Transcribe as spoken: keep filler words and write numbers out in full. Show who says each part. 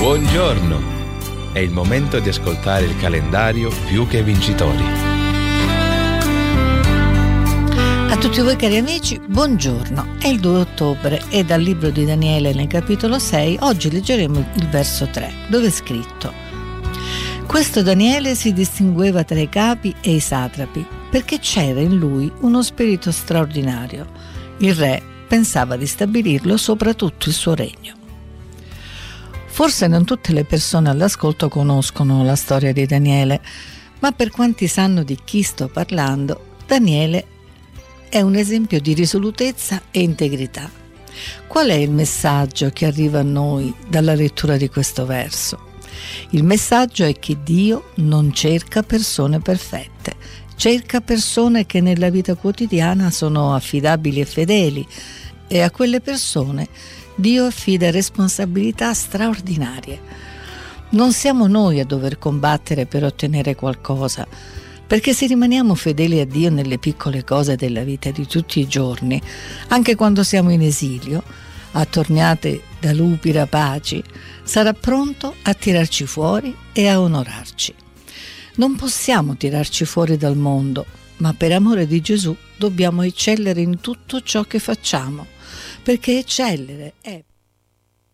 Speaker 1: Buongiorno! È il momento di ascoltare il calendario Più che Vincitori.
Speaker 2: A tutti voi cari amici, buongiorno. È il due ottobre e dal libro di Daniele nel capitolo sei oggi leggeremo il verso tre, dove è scritto: questo Daniele si distingueva tra i capi e i satrapi perché c'era in lui uno spirito straordinario. Il re pensava di stabilirlo sopra tutto il suo regno. Forse non tutte le persone all'ascolto conoscono la storia di Daniele, ma per quanti sanno di chi sto parlando, Daniele è un esempio di risolutezza e integrità. Qual è il messaggio che arriva a noi dalla lettura di questo verso? Il messaggio è che Dio non cerca persone perfette, cerca persone che nella vita quotidiana sono affidabili e fedeli, e a quelle persone Dio affida responsabilità straordinarie. Non siamo noi a dover combattere per ottenere qualcosa, perché se rimaniamo fedeli a Dio nelle piccole cose della vita di tutti i giorni, anche quando siamo in esilio, attorniate da lupi rapaci, sarà pronto a tirarci fuori e a onorarci. Non possiamo tirarci fuori dal mondo, ma per amore di Gesù dobbiamo eccellere in tutto ciò che facciamo, perché eccellere è